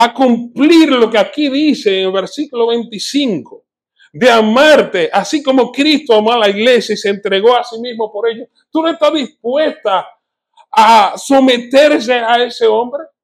a cumplir lo que aquí dice en el versículo 25, de amarte, así como Cristo amó a la iglesia y se entregó a sí mismo por ello, ¿tú no estás dispuesta a someterse a ese hombre?